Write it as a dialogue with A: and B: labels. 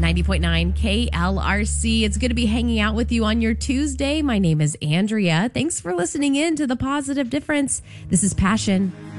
A: 90.9 KLRC. It's good to be hanging out with you on your Tuesday. My name is Andrea. Thanks for listening in to The Positive Difference. This is Passion.